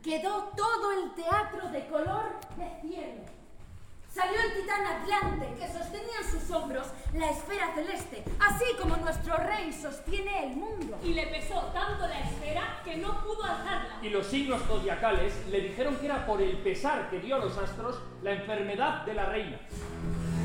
quedó todo el teatro de color de cielo. Salió el titán Atlante, que sostenía en sus hombros la esfera celeste, así como nuestro rey sostiene el mundo. Y le pesó tanto la esfera que no pudo alzarla. Y los signos zodiacales le dijeron que era por el pesar que dio a los astros la enfermedad de la reina.